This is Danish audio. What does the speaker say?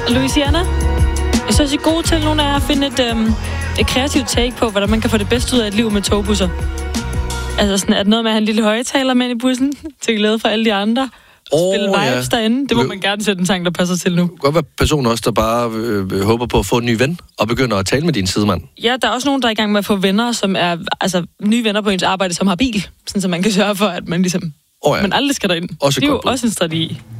Louisiana, jeg synes, I er gode til nogle af jer at finde et kreativt take på, hvordan man kan få det bedste ud af et liv med togbusser. Altså sådan, er det noget med at have en lille højtaler med i bussen, til glæde for alle de andre? Spille vibes derinde. Det må man gerne sætte en sang, der passer til nu. Det kan godt være personen også, der bare håber på at få en ny ven, og begynder at tale med din sidemand. Ja, der er også nogen, der er i gang med at få venner, som er nye venner på ens arbejde, som har bil. Sådan, så man kan sørge for, at man ligesom man aldrig skal derind. Også det er jo også en strategi.